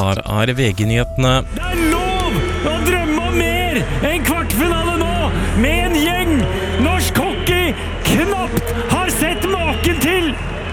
her VG-nyhetene. Det lov å drømme om mer enn kvartfinale nå, med en gjeng norsk hockey knapt har sett maken til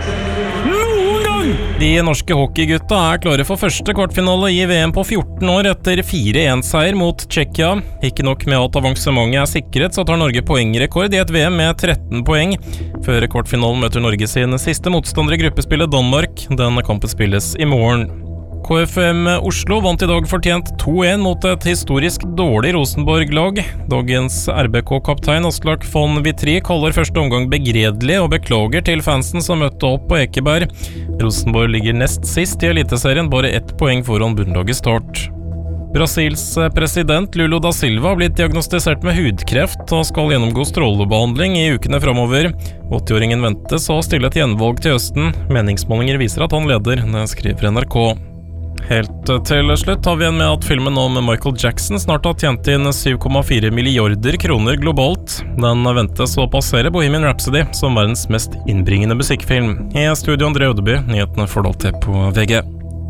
noen gang! De norske hockeygutta klare for første kvartfinale i VM på 14 år etter 4-1-seier mot Tsjekkia. Ikke nok med at avansementet sikret, så tar Norge poengrekord i et VM med 13 poeng. Før kvartfinalen møter Norge sin siste motstander i gruppespillet Danmark. Den kampen spilles i morgen. KFM Oslo vant i dag fortjent 2-1 mot et historisk dårlig Rosenborg-lag. Dagens RBK-kaptein Aslak von Vitry kaller første omgang begredelig og beklager til fansen som møtte opp på Ekeberg. Rosenborg ligger nest sist i Eliteserien, bare 1 poeng foran bunnlaget Start. Brasils president Lula da Silva har blitt diagnostisert med hudkreft og skal gjennomgå strålebehandling i ukene fremover. 80-åringen ventes å stille et gjenvalg til høsten. Meningsmålinger viser at han leder, det skriver NRK. Helt til slutt har vi en med at filmen om Michael Jackson snart har tjent inn 7,4 milliarder kroner globalt. Den ventes å passere Bohemian Rhapsody som verdens mest innbringende musikkfilm. I studio André Ødeby, nyhetene får du til på VG.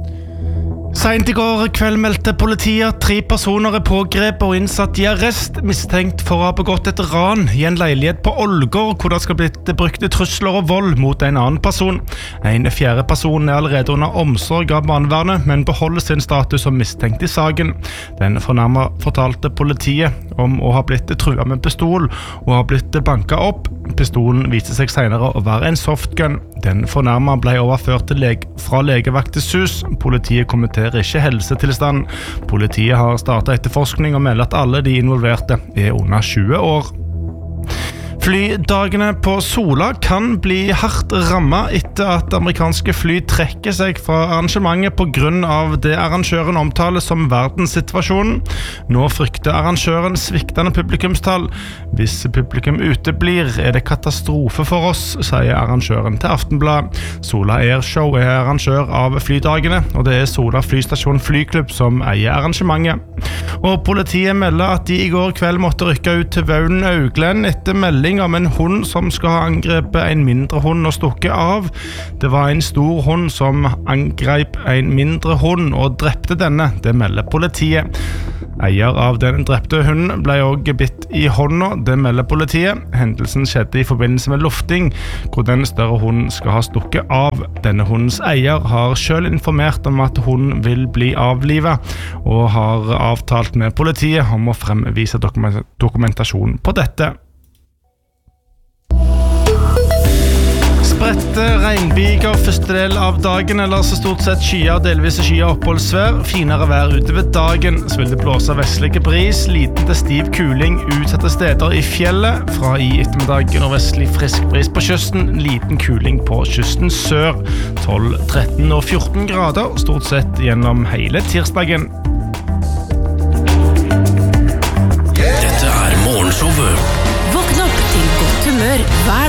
Sent i går kveld meldte politiet 3 personer pågrepet og innsatt i arrest, mistenkt for å ha begått et ran i en leilighet på Ålgård, hvor det skal blitt brukt trusler og vold mot en annen person. En 4. person allerede under omsorg av barnevernet, men beholder sin status som mistenkt i saken. Den fornærmede fortalte politiet om å ha blitt truet med pistol og ha blitt banket opp. Pistolen viste seg senere å være en softgun. Den fornærmede ble overført fra legevaktens hus. Politiet kommenterer ikke helsetilstand. Politiet har startet etterforskning og melder at alle de involverte under 20 år. Flydagene på Sola kan bli hardt rammet etter at amerikanske fly trekker seg fra arrangementet på grunn av det arrangøren omtaler som verdenssituasjonen. Nå frykter arrangøren sviktende publikumstall. Hvis publikum uteblir, det katastrofe for oss, sier arrangøren til Aftenblad. Sola Airshow arrangør av flydagene, og det Sola Flystasjon Flyklubb som eier arrangementet. Og politiet melder at de i går kveld måtte rykke ut til Vaulen Augland etter melding om en hund som skal ha angrepet en mindre hund og stukket av. Det var en stor hund som angrep en mindre hund og drepte denne, det melder politiet. Eier av den drepte hunden ble også bitt i hånda, det melder politiet. Hendelsen skjedde i forbindelse med lufting, hvor den større hunden skal ha stukket av. Denne hundens eier har selv informert om at hunden vil bli avlivet, og har avtalt med politiet om å fremvise dokumentasjon på dette. Spredte regnbyger første del av dagen, ellers stort sett skyer, delvis skyer oppholdsvær, finere vær utover dagen. Så vil det blåse vestlige bris, liten til stiv kuling utsatte steder i fjellet. Fra i ettermiddag nordvestlig frisk bris på kysten, liten kuling på kysten sør. 12, 13 og 14 grader, stort sett gjennom hele tirsdagen. Dette morgenshowet. Våkn opp til godt humør hver